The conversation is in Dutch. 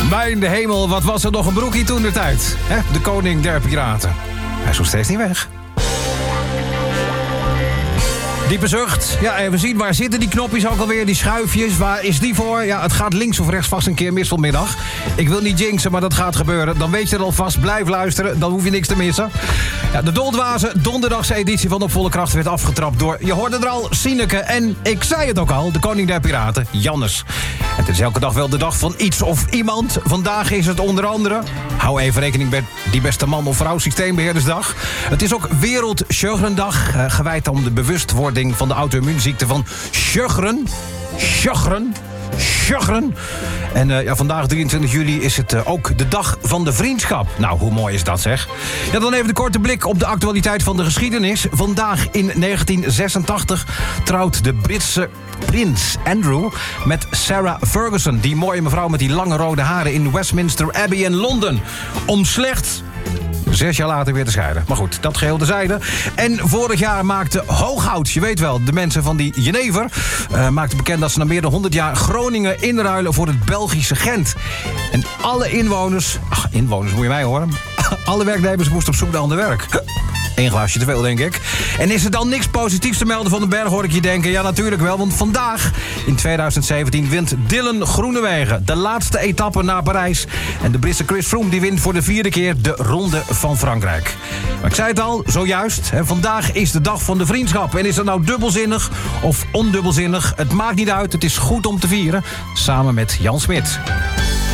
Mijn de hemel, wat was er nog een broekie toen de tijd? Hè? De koning der piraten. Hij is nog steeds niet weg. Diepe zucht. Ja, even zien, waar zitten die knopjes ook alweer? Die schuifjes, waar is die voor? Ja, het gaat links of rechts vast een keer mis vanmiddag. Ik wil niet jinxen, maar dat gaat gebeuren. Dan weet je het alvast. Blijf luisteren, dan hoef je niks te missen. Ja, de Doldwazen donderdagse editie van Op Volle Kracht werd afgetrapt door... Je hoorde er al, Sineke en, ik zei het ook al, de koning der piraten, Jannes. Het is elke dag wel de dag van iets of iemand. Vandaag is het onder andere... Hou even rekening met die beste man of vrouw systeembeheerdersdag. Het is ook Wereldsjuggerendag, gewijd om de bewustwording van de auto-immuunziekte van Sjögren. En vandaag, 23 juli, is het ook de dag van de vriendschap. Nou, hoe mooi is dat, zeg. Ja, dan even de korte blik op de actualiteit van de geschiedenis. Vandaag in 1986 trouwt de Britse prins Andrew met Sarah Ferguson. Die mooie mevrouw met die lange rode haren in Westminster Abbey in Londen. Om slechts 6 jaar later weer te scheiden. Maar goed, dat geheel terzijde. En vorig jaar maakte Hooghout, je weet wel, de mensen van die Jenever... maakte bekend dat ze na meer dan 100 jaar Groningen inruilen voor het Belgische Gent. En alle inwoners... inwoners moet je mij horen. Alle werknemers moesten op zoek naar ander werk. 1 glaasje te veel, denk ik. En is er dan niks positiefs te melden van den berg, hoor ik je denken? Ja, natuurlijk wel, want vandaag, in 2017, wint Dylan Groenewegen de laatste etappe naar Parijs. En de Britse Chris Froome die wint voor de 4e keer de Ronde van Frankrijk. Maar ik zei het al, zojuist, vandaag is de dag van de vriendschap. En is dat nou dubbelzinnig of ondubbelzinnig? Het maakt niet uit, het is goed om te vieren. Samen met Jan Smit.